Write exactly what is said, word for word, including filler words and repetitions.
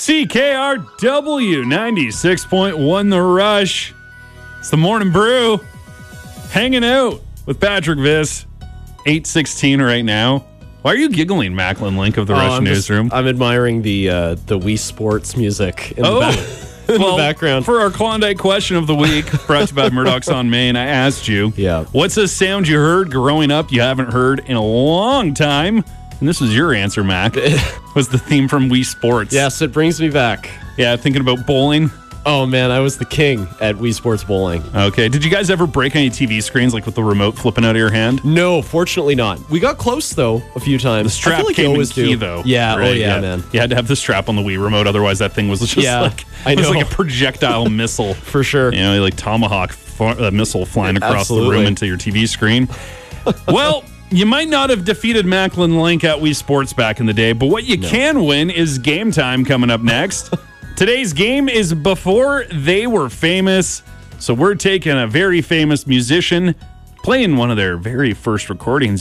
C K R W ninety-six point one The Rush. It's the Morning Brew. Hanging out with Patrick Viss. eight sixteen right now. Why are you giggling, Macklin Link of the Oh, Rush I'm just- Newsroom? I'm admiring the uh, the Wii Sports music in, Oh. the, back, in well, the background. For our Klondike question of the week, brought to you by Murdoch's on Main, I asked you, Yeah. what's a sound you heard growing up you haven't heard in a long time? And this was your answer, Mac. Was the theme from Wii Sports. Yes, it brings me back. Yeah, thinking about bowling. Oh, man, I was the king at Wii Sports Bowling. Okay. Did you guys ever break any T V screens, like with the remote flipping out of your hand? No, fortunately not. We got close, though, a few times. The strap I feel like came you in always key, do. though. Yeah, right? oh, yeah, man. You had to have the strap on the Wii remote, otherwise that thing was just Yeah, like, I it was know. like a projectile missile. For sure. You know, like Tomahawk f- uh, missile flying across Absolutely. the room into your T V screen. Well, you might not have defeated Macklin Link at Wii Sports back in the day, but what you No. can win is game time coming up next. Today's game is Before They Were Famous. So we're taking a very famous musician, playing one of their very first recordings.